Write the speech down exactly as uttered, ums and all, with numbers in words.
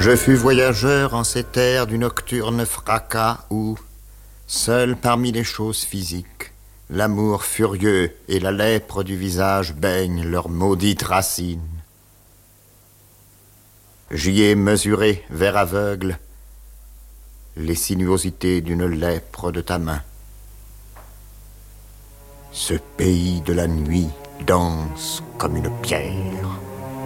Je fus voyageur en ces terres du nocturne fracas où, seul parmi les choses physiques, l'amour furieux et la lèpre du visage baignent leurs maudites racines. J'y ai mesuré, vers aveugle, les sinuosités d'une lèpre de ta main. Ce pays de la nuit danse comme une pierre.